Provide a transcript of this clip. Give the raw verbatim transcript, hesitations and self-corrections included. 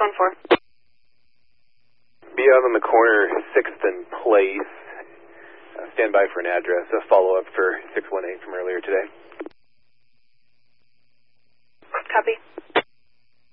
one four. Be out on the corner, sixth and Place. Uh, stand by for an address. A follow-up for six one eight from earlier today. Copy.